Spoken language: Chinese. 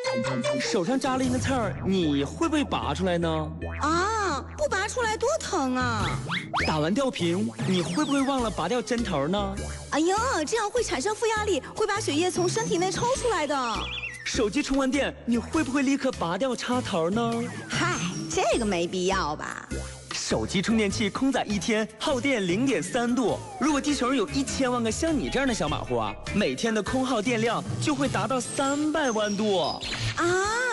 手上扎了一根刺儿，你会不会拔出来呢？ 啊，不拔出来多疼啊！ 打完吊瓶，你会不会忘了拔掉针头呢？ 哎呀，这样会产生负压力，会把血液从身体内抽出来的。 手机充完电，你会不会立刻拔掉插头呢？ 嗨，这个没必要吧？ 手机充电器空载1天耗电0.3度。如果地球上有1000万个像你这样的小马虎啊，每天的空耗电量就会达到300万度。 啊！